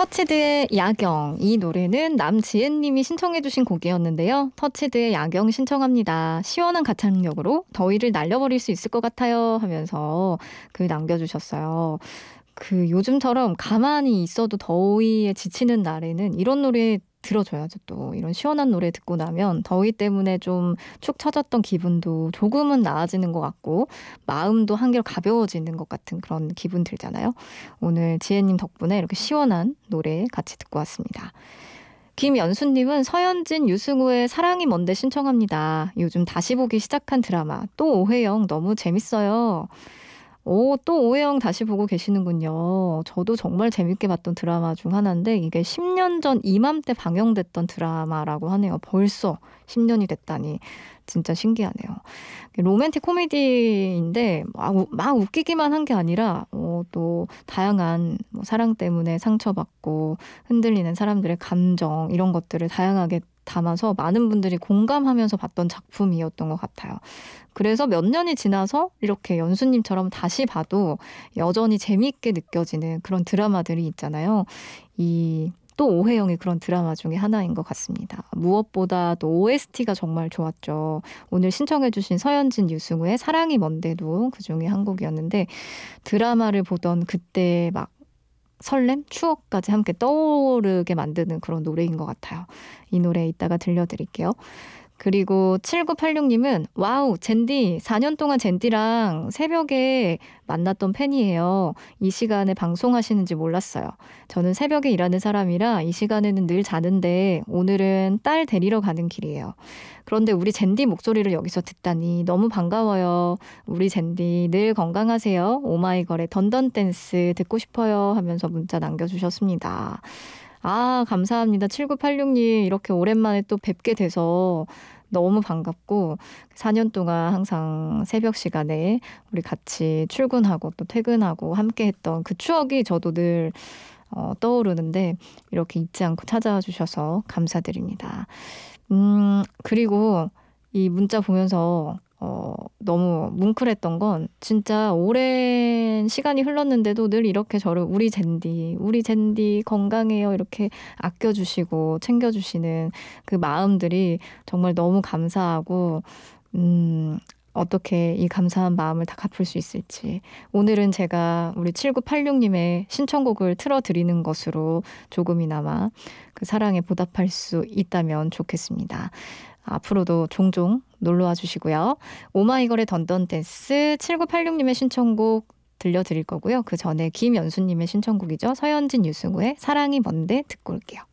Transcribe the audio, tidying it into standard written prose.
터치드의 야경, 이 노래는 남지은님이 신청해주신 곡이었는데요. 터치드의 야경 신청합니다. 시원한 가창력으로 더위를 날려버릴 수 있을 것 같아요 하면서 글 남겨주셨어요. 요즘처럼 가만히 있어도 더위에 지치는 날에는 이런 노래 들어줘야죠. 또 이런 시원한 노래 듣고 나면 더위 때문에 좀 축 처졌던 기분도 조금은 나아지는 것 같고 마음도 한결 가벼워지는 것 같은 그런 기분 들잖아요. 오늘 지혜님 덕분에 이렇게 시원한 노래 같이 듣고 왔습니다. 김연수님은 서현진, 유승우의 사랑이 뭔데 신청합니다. 요즘 다시 보기 시작한 드라마 또 오해영 너무 재밌어요. 또 오해영 다시 보고 계시는군요. 저도 정말 재밌게 봤던 드라마 중 하나인데 이게 10년 전 이맘때 방영됐던 드라마라고 하네요. 벌써 10년이 됐다니 진짜 신기하네요. 로맨틱 코미디인데 막 웃기기만 한 게 아니라 또 다양한 사랑 때문에 상처받고 흔들리는 사람들의 감정 이런 것들을 다양하게 담아서 많은 분들이 공감하면서 봤던 작품이었던 것 같아요. 그래서 몇 년이 지나서 이렇게 연수님처럼 다시 봐도 여전히 재미있게 느껴지는 그런 드라마들이 있잖아요. 또 오해영이 그런 드라마 중에 하나인 것 같습니다. 무엇보다 또 OST가 정말 좋았죠. 오늘 신청해주신 서현진, 유승우의 사랑이 뭔데도 그중에 한 곡이었는데 드라마를 보던 그때 막 설렘, 추억까지 함께 떠오르게 만드는 그런 노래인 것 같아요. 이 노래 이따가 들려드릴게요. 그리고 7986님은 와우 젠디 4년 동안 젠디랑 새벽에 만났던 팬이에요. 이 시간에 방송하시는지 몰랐어요. 저는 새벽에 일하는 사람이라 이 시간에는 늘 자는데 오늘은 딸 데리러 가는 길이에요. 그런데 우리 젠디 목소리를 여기서 듣다니 너무 반가워요. 우리 젠디 늘 건강하세요. 오마이걸의 던던 댄스 듣고 싶어요 하면서 문자 남겨주셨습니다. 감사합니다. 7986님 이렇게 오랜만에 또 뵙게 돼서 너무 반갑고 4년 동안 항상 새벽 시간에 우리 같이 출근하고 또 퇴근하고 함께 했던 그 추억이 저도 늘 떠오르는데 이렇게 잊지 않고 찾아와 주셔서 감사드립니다. 그리고 이 문자 보면서 너무 뭉클했던 건 진짜 오랜 시간이 흘렀는데도 늘 이렇게 저를 우리 젠디 건강해요 이렇게 아껴주시고 챙겨주시는 그 마음들이 정말 너무 감사하고 어떻게 이 감사한 마음을 다 갚을 수 있을지 오늘은 제가 우리 7986님의 신청곡을 틀어드리는 것으로 조금이나마 그 사랑에 보답할 수 있다면 좋겠습니다. 앞으로도 종종 놀러와 주시고요. 오마이걸의 던던댄스 7986님의 신청곡 들려드릴 거고요. 그 전에 김연수님의 신청곡이죠. 서현진, 유승우의 사랑이 뭔데 듣고 올게요.